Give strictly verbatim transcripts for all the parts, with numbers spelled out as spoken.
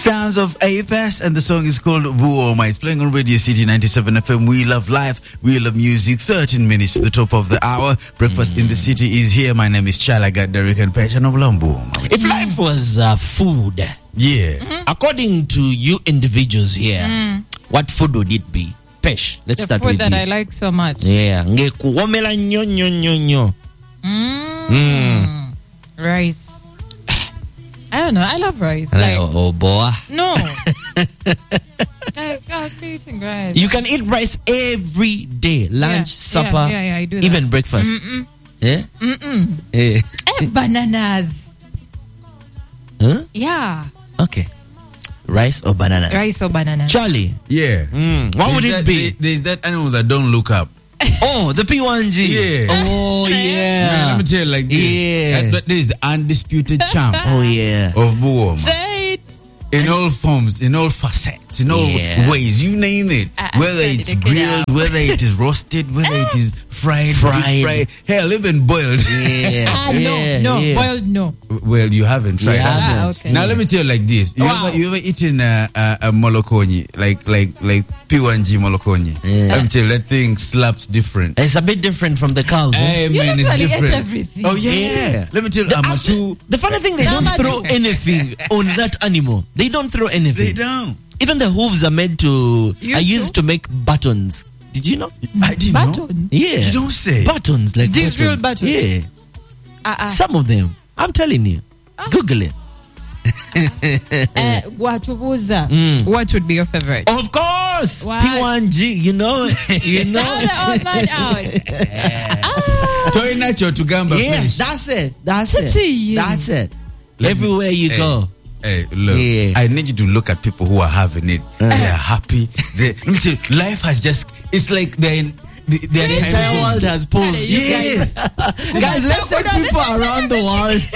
Sounds of Apex, and the song is called Buoma. It's playing on Radio City ninety-seven F M. We love life, we love music. thirteen minutes to the top of the hour. Breakfast mm. in the City is here. My name is Chala. I got Derek and Pecha Buoma. If life was uh, food, yeah, mm-hmm. according to you individuals here, mm. what food would it be? Pesh, let's the start food with that you. I like so much. Yeah, ngekuomela nyo nyo nyo nyo. Mm. Mm. Rice. I don't know. I love rice. Like, Like, oh, boy. no. I can't eating rice. You can eat rice every day. Lunch, Yeah, supper, yeah, yeah, yeah, I do that. even breakfast. Mm-mm. Yeah? Mm-mm. Yeah. And bananas. Huh? Yeah. Okay. Rice or bananas? Rice or bananas. Charlie. Yeah. Mm. What There's would it that, be? there- There's that animal that don't look up. Oh, the P one G. Yeah. Oh, yeah. Man, let me tell you like this. Yeah. That, that is the undisputed champ Oh, yeah. of Buoma. Say it. In all forms, in all facets, in all Yeah. ways, you name it. I- I Whether said it's it, okay, grilled, now. whether it is roasted, whether it is fried, Fried. deep fried, hell, even boiled. Yeah. Ah, yeah, no, no. yeah. Boiled, no. Well, you haven't tried You that. haven't. Ah, okay. Now let me tell you like this: you Wow. ever you ever eaten a a, a molokonyi, like like like P one G molokonyi? Yeah. Let me tell you, that thing slaps different. It's a bit different from the cows. eh? Hey You man, it's literally ate different. everything. Oh yeah. Yeah. Let me tell you, The, I'm a after- two. the funny thing, they don't Nama throw two. anything on that animal. They don't throw anything. They don't. Even the hooves are made to, You are used too? to make buttons. Did you know? I didn't know. Baton. Yeah. You don't say. Buttons, like These real buttons? Yeah. Uh-uh. Some of them. I'm telling you. Google it. Uh, what was that? Mm. What would be your favorite? Of course. What? P one G, you know. You know. Sound the old man out. Ah. Toy nacho to gamba Yeah, fish. that's it. That's Touchy. it. That's it. Let me- Everywhere you Hey, go. Hey, look, Yeah. I need you to look at people who are having it. They are happy. They, let me tell you, life has just, it's like they're in, they, they're The in entire heaven. world has paused. You Yes. Guys, let's take people around the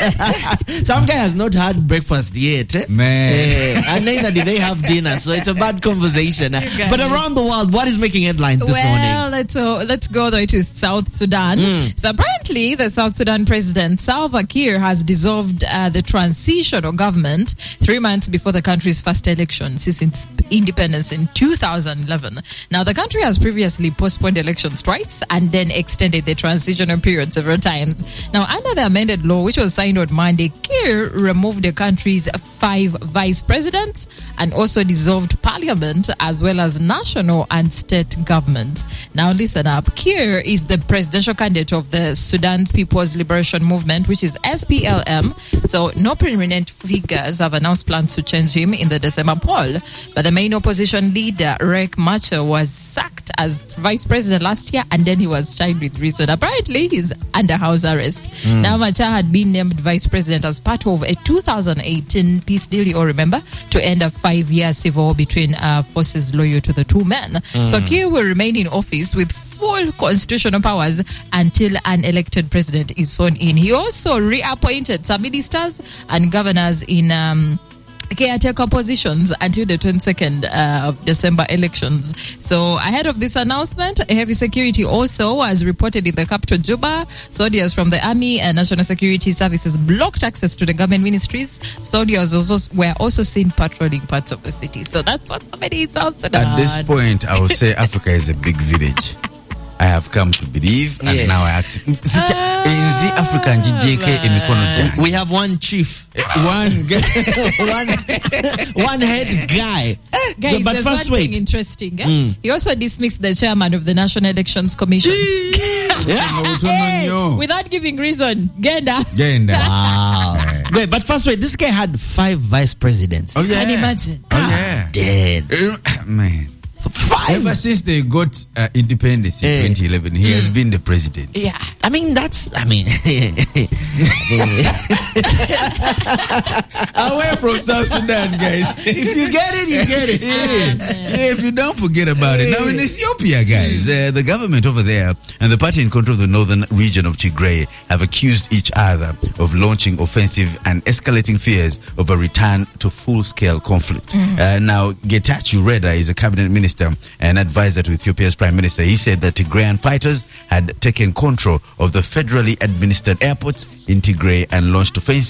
world. Some guy has not had breakfast yet. eh? Man. Eh, and neither did they have dinner, so it's a bad conversation. guys. But around the world, what is making headlines this Well, morning? let's uh, let's go though to South Sudan. Mm. So apparently, the South Sudan president Salva Kiir has dissolved uh, the transitional government three months before the country's first election since its independence in two thousand eleven. Now, the country has previously postponed elections twice and then extended the transitional period several times. Now, under the amended law, which was signed on Monday, Kiir removed the country's five vice presidents and also dissolved parliament as well as national and state governments. Now, listen up. Kiir is the presidential candidate of the Sudan People's Liberation Movement, which is S P L M. So, no prominent figures have announced plans to change him in the December poll. But the main opposition leader, Riek Machar, was sacked as vice president last year and then he was charged with treason. Apparently, he's under house arrest. Mm. Now, Machar had been named vice president as part of a two thousand eighteen peace deal, you all remember, to end a five-year civil war between uh, forces loyal to the two men. Mm. So, Kiir will remain in office with full constitutional powers until an elected president is sworn in. He also reappointed some ministers and governors in um, caretaker positions until the twenty-second uh, of December elections. So ahead of this announcement, heavy security also was reported in the capital Juba. Soldiers from the Army and National Security Services blocked access to the government ministries. Soldiers also were also seen patrolling parts of the city. So that's what's happening in South Sudan. At this point, I would say Africa is a big village. I have come to believe, and Yeah. now I accept. You see, Africa and J K emikono jana. We have one chief. One guy. one, one head guy. Guys, but there's first, one wait. thing interesting. Eh? Mm. He also dismissed the chairman of the National Elections Commission. Hey, without giving reason. Genda. Genda. Wow. Wait, but first, wait. This guy had five vice presidents. Oh yeah. Can you imagine? Oh yeah. Dead. Man. Five. Ever since they got uh, independence in Eh. twenty eleven, he has been the president. Yeah. I mean, that's, I mean. Away from South Sudan, guys. If you get it, you get it. Yeah. Yeah, if you don't forget about it. Now in Ethiopia, guys, uh, the government over there and the party in control of the northern region of Tigray have accused each other of launching offensive and escalating fears of a return to full-scale conflict. Mm-hmm. Uh, now, Getachew Reda is a cabinet minister and advisor to Ethiopia's prime minister. He said that Tigrayan fighters had taken control of the federally administered airports in Tigray and launched offensive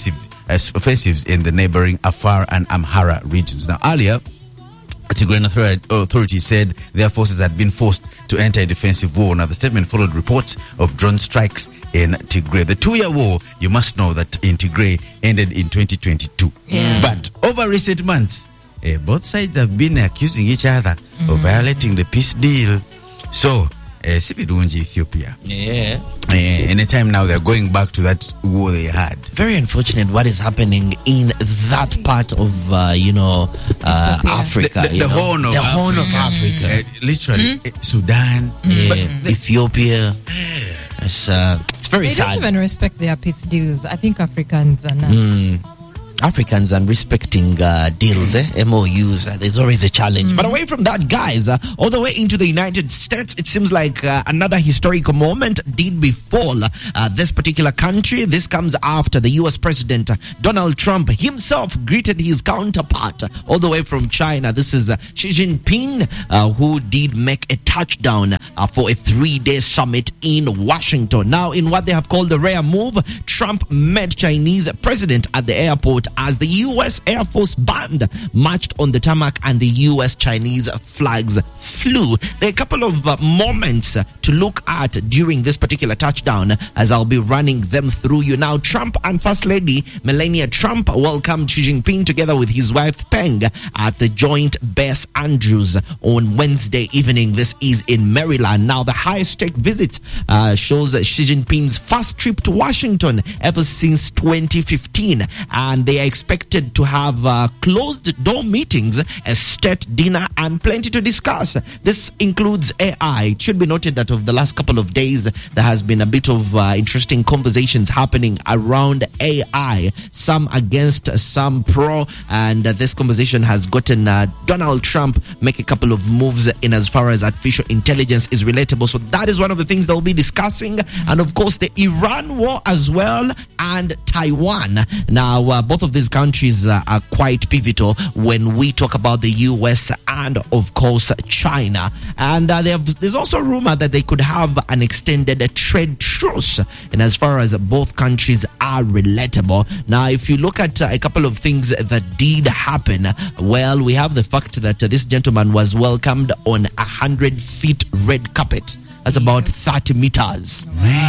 uh, offensives in the neighboring Afar and Amhara regions. Now, earlier, Tigrayan authority said their forces had been forced to enter a defensive war. Now, the statement followed reports of drone strikes in Tigray. The two-year war, you must know that in Tigray, ended in twenty twenty-two. Yeah. But over recent months, eh, both sides have been accusing each other mm. of violating the peace deal. So, eh, Sipidunji, Ethiopia. Yeah. Eh, anytime now, they're going back to that war they had. Very unfortunate what is happening in that part of, uh, you know, uh, Africa. The, the, you the know? horn of the Africa. horn of Africa. Eh, literally, Mm. eh, Sudan. Yeah. But the, Ethiopia. It's, uh, it's very They sad. don't even respect their peace deals. I think Africans are not. Mm. Africans and respecting uh, deals, eh? M O Us, uh, there's always a challenge. Mm. But away from that, guys, uh, all the way into the United States, it seems like uh, another historical moment did befall uh, this particular country. This comes after the U S President uh, Donald Trump himself greeted his counterpart uh, all the way from China. This is uh, Xi Jinping, uh, who did make a touchdown uh, for a three-day summit in Washington. Now, in what they have called the rare move, Trump met Chinese president at the airport as the U S Air Force band marched on the tarmac and the U S Chinese flags flew. There are a couple of uh, moments uh, to look at during this particular touchdown, as I'll be running them through you. Now, Trump and First Lady Melania Trump welcomed Xi Jinping together with his wife Peng at the joint base Andrews on Wednesday evening. This is in Maryland. Now, the high-stake visit uh, shows Xi Jinping's first trip to Washington ever since twenty fifteen, and they are expected to have uh, closed door meetings, a state dinner, and plenty to discuss. This includes A I. It should be noted that over the last couple of days, there has been a bit of uh, interesting conversations happening around A I, some against, some pro, and uh, this conversation has gotten uh, Donald Trump make a couple of moves in as far as artificial intelligence is relatable. So that is one of the things they'll be discussing, and of course the Iran war as well, and Taiwan. Now, uh, both of these countries uh, are quite pivotal when we talk about the U S and of course China, and uh, they have, there's also a rumor that they could have an extended trade truce, and as far as both countries are relatable. Now, if you look at uh, a couple of things that did happen, well, we have the fact that uh, this gentleman was welcomed on a hundred feet red carpet. That's about thirty meters.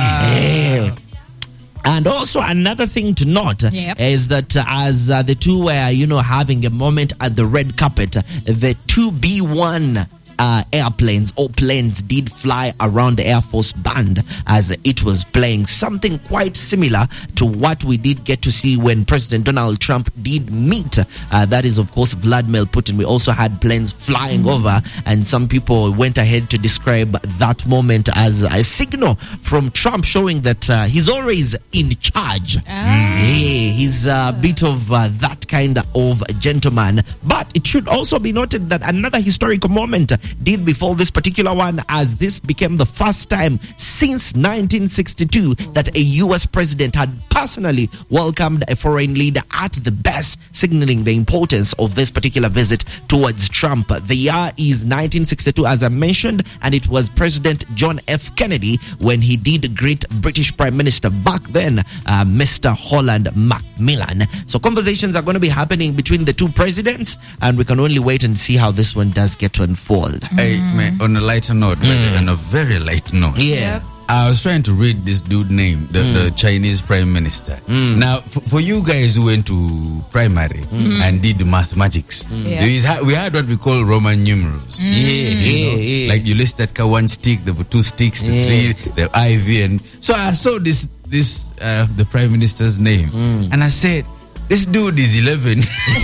Man. Yeah. And also another thing to note Yep. is that uh, as uh, the two were, you know, having a moment at the red carpet, the two B one uh, airplanes or planes did fly around the Air Force band as it was playing, something quite similar to what we did get to see when President Donald Trump did meet. Uh, that is, of course, Vladimir Putin. We also had planes flying mm-hmm. over, and some people went ahead to describe that moment as a signal from Trump showing that uh, he's always in charge. Ah. Yeah, he's a bit of uh, that kind of gentleman. But it should also be noted that another historical moment did befall this particular one, as this became the first time since nineteen sixty-two that a U S president had personally welcomed a foreign leader at the best, signaling the importance of this particular visit towards Trump. The year is nineteen sixty-two, as I mentioned, and it was President John F. Kennedy when he did greet British Prime Minister back then, uh, Mister Holland Macmillan. So conversations are going to be happening between the two presidents, and we can only wait and see how this one does get to unfold. Hey, man, on a lighter note, mm. on a very light note. Yeah. Yep. I was trying to read this dude name, the, mm. the Chinese Prime Minister. Mm. Now, f- for you guys who went to primary mm. and did mathematics, mm. yeah. there is ha- we had what we call Roman numerals. Mm. Yeah, you know, yeah, yeah. Like you list that car, one stick, the two sticks, the yeah. three, the I V, and so I saw this this uh, the Prime Minister's name, mm. and I said, this dude is eleven.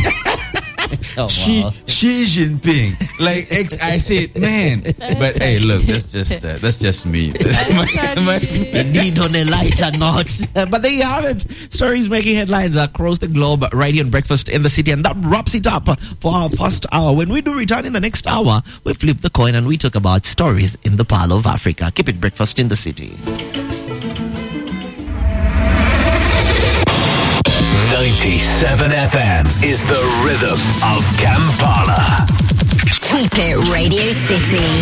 Oh, Xi, wow. Xi Jinping, like ex, I said, man. But hey, look, that's just uh, that's just me. my, my, Indeed, on a lighter note. But there you have it. Stories making headlines across the globe right here on Breakfast in the City. And that wraps it up for our first hour. When we do return in the next hour, we flip the coin and we talk about stories in the Pearl of Africa. Keep it Breakfast in the City. ninety-seven F M is the rhythm of Kampala. Keep it Radio City.